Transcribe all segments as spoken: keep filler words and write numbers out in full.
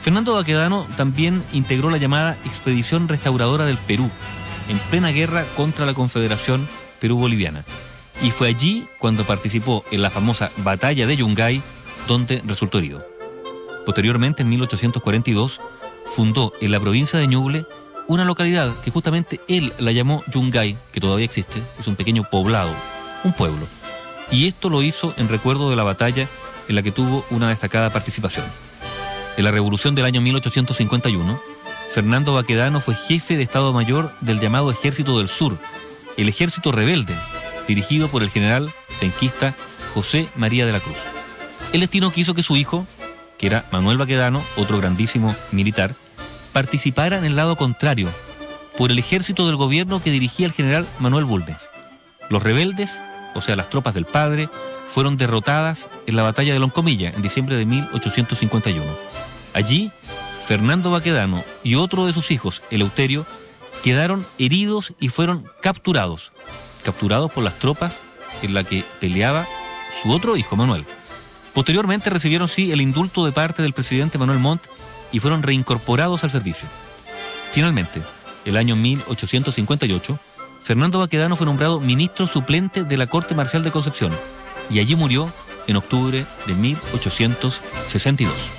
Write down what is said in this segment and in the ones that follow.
Fernando Baquedano también integró la llamada Expedición Restauradora del Perú, en plena guerra contra la Confederación Perú-Boliviana. Y fue allí cuando participó en la famosa Batalla de Yungay, donde resultó herido. Posteriormente, en mil ochocientos cuarenta y dos, fundó en la provincia de Ñuble una localidad que justamente él la llamó Yungay, que todavía existe, es un pequeño poblado, un pueblo. Y esto lo hizo en recuerdo de la batalla en la que tuvo una destacada participación. En la revolución del año mil ochocientos cincuenta y uno, Fernando Baquedano fue jefe de Estado Mayor del llamado Ejército del Sur, el ejército rebelde, dirigido por el general penquista José María de la Cruz. El destino quiso que su hijo, que era Manuel Baquedano, otro grandísimo militar, participara en el lado contrario, por el ejército del gobierno que dirigía el general Manuel Bulnes. Los rebeldes, o sea, las tropas del padre, fueron derrotadas en la batalla de Loncomilla en diciembre de mil ochocientos cincuenta y uno. Allí, Fernando Baquedano y otro de sus hijos, Eleuterio, quedaron heridos y fueron capturados, capturados por las tropas en las que peleaba su otro hijo, Manuel. Posteriormente recibieron, sí, el indulto de parte del presidente Manuel Montt y fueron reincorporados al servicio. Finalmente, el año mil ochocientos cincuenta y ocho, Fernando Baquedano fue nombrado ministro suplente de la Corte Marcial de Concepción y allí murió en octubre de mil ochocientos sesenta y dos.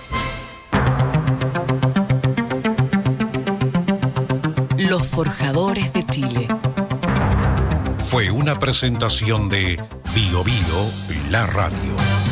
Los Forjadores de Chile. Fue una presentación de Bio Bio, la radio.